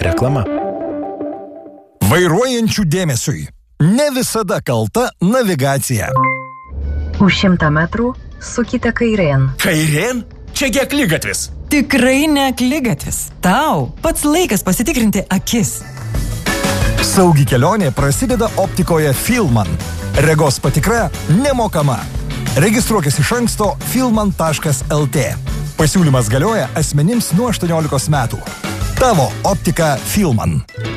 Reklama. Vairuojančių dėmesiui. Ne visada kalta navigacija. Už 100 metrų sukite kairėn. Kairėn? Čiagi akligatvis. Tikrai ne akligatvis. Tau pats laikas pasitikrinti akis. Saugi kelionė prasideda optikoje Filman. Regos patikra nemokama. Registruokis iš anksto filman.lt. Pasiūlymas galioja asmenims nuo 18 metų. Tavo optika Filman.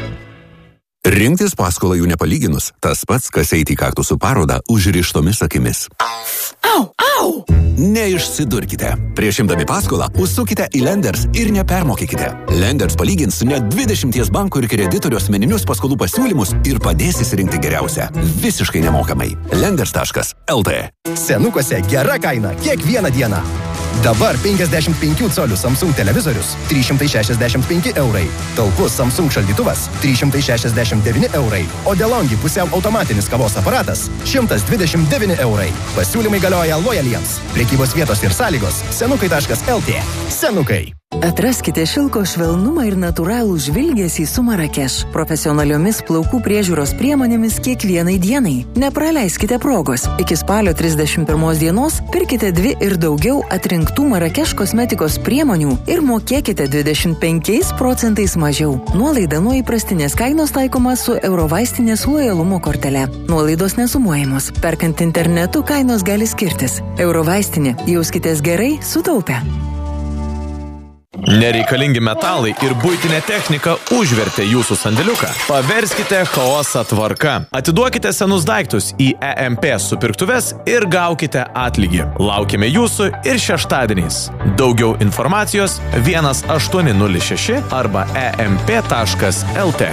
Rinktis paskolą jų nepalyginus, tas pats, kas eiti į kaktusų parodą užrištomis akimis. Au, au! Neišsidurkite. Prieš imdami paskolą, užsukite į Lenders ir nepermokykite. Lenders palygins net 20 bankų ir kreditorių asmeninius paskolų pasiūlymus ir padės įsirinkti geriausią. Visiškai nemokamai. Lenders.lt. Senukuose gera kaina kiekvieną dieną. Dabar 55 colių Samsung televizorius 365 eurai. Talpus Samsung šaldytuvas 369 eurai. O DeLonghi pusiau automatinis kavos aparatas 129 eurai. Pasiūlymai galioja lojaliems. Prekybos vietos ir sąlygos senukai.lt. Senukai. Atraskite šilko švelnumą ir natūralų žvilgesį su Marakeš. Profesionaliomis plaukų priežiūros priemonėmis kiekvienai dienai. Nepraleiskite progos. Iki spalio 31 dienos pirkite 2 ir daugiau atrinktų Marakeš kosmetikos priemonių ir mokėkite 25% mažiau. Nuolaida nuo įprastinės kainos taikoma su Eurovaistinės lojalumo kortele. Nuolaidos nesumuojamos. Perkant internetu kainos gali skirtis. Eurovaistinė. Jauskitės gerai, sutaupę. Nereikalingi metalai ir buitinė technika užvertė jūsų sandėliuką. Paverskite chaosą tvarka. Atiduokite senus daiktus į EMP supirktuves ir gaukite atlygį. Laukime jūsų ir šeštadieniais. Daugiau informacijos 1806 arba emp.lt.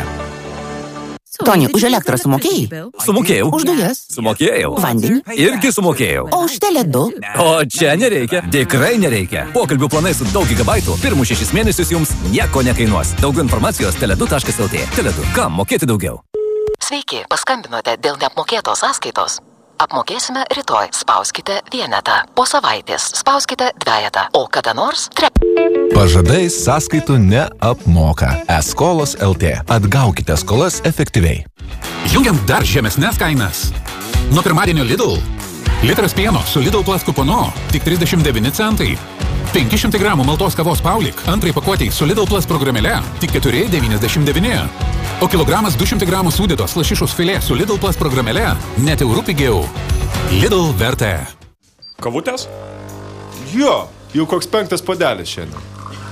Toni, už elektrą sumokėjai? Sumokėjau. Už dujas? Sumokėjau. Vandenį? Irgi sumokėjau. O už Tele2? O čia nereikia. Tikrai nereikia. Pokalbių planai su daug gigabaitų pirmus 6 mėnesius jums nieko nekainuos. Daugiau informacijos tele2.lt. Tele2. Kam mokėti daugiau? Sveiki, paskambinote dėl neapmokėtos sąskaitos. Apmokėsime rytoj. Spauskite vienetą. Po savaitės spauskite dvejetą. O kada nors Pažadai sąskaitų neapmoka. E-skolos LT. Atgaukite skolas efektyviai. Jungiam dar žemesnės kainas. Nuo pirmadienio Lidl. Litras pieno su Lidl Plus kuponu tik 39 centai. 500 gramų maltos kavos Paulik antrai pakuotei su Lidl Plus programėle tik 4,99. O kilogramas 200 gramų sūdytos lašišos filė su Lidl Plus programėle net eurų pigiau. Lidl vertė. Kavutės? Jo, jau koks 5 puodelis šiandien.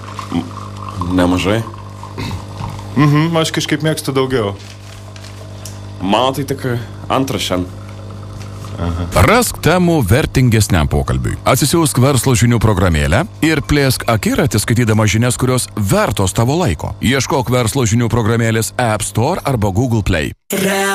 Nemažai. Aš kažkaip mėgstu daugiau. Mano tai tik antras šiandien. Rask temų vertingesniam pokalbiui. Atsisiųsk verslo žinių programėlę ir plėsk akiratį skaitydama žinias, kurios vertos tavo laiko. Ieškok verslo žinių programėlės App Store arba Google Play.